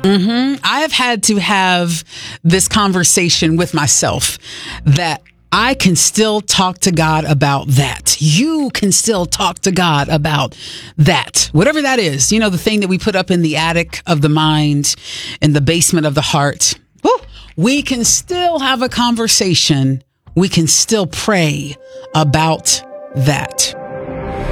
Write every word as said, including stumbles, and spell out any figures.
Mm-hmm. I have had to have this conversation with myself that I can still talk to God about that. You can still talk to God about that. Whatever that is, you know, the thing that we put up in the attic of the mind, in the basement of the heart. Woo! We can still have a conversation. We can still pray about that.